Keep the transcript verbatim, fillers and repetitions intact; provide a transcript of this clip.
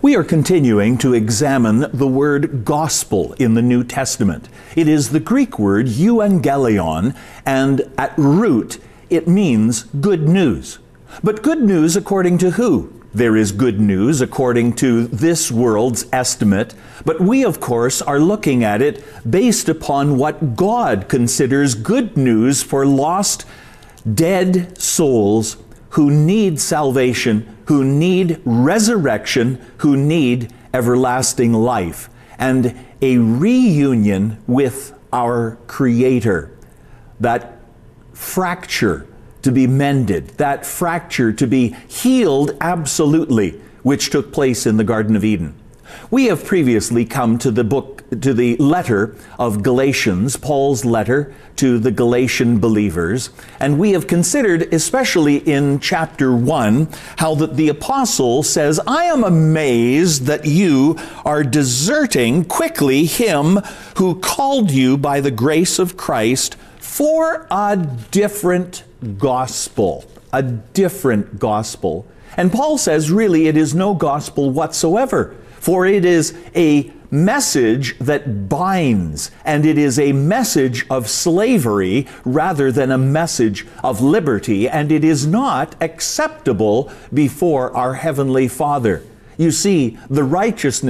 We are continuing to examine the word gospel in the New Testament. It is the Greek word euangelion, and at root it means good news. But good news according to who? There is good news according to this world's estimate, but we, of course, are looking at it based upon what God considers good news for lost, dead souls who need salvation, who need resurrection, who need everlasting life, and a reunion with our Creator. That fracture to be mended, that fracture to be healed absolutely, which took place in the Garden of Eden. We have previously come to the book, to the letter of Galatians, Paul's letter to the Galatian believers, and we have considered, especially in chapter one, how that the apostle says, I am amazed that you are deserting quickly him who called you by the grace of Christ for a different gospel, a different gospel. And Paul says, really, it is no gospel whatsoever, for it is a message that binds, and it is a message of slavery rather than a message of liberty, and it is not acceptable before our Heavenly Father. You see, the righteousness